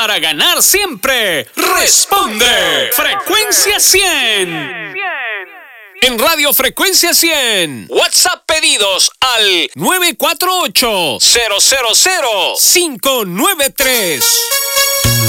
Para ganar siempre, responde Frecuencia 100. En Radio Frecuencia 100. WhatsApp pedidos al 948-000-593.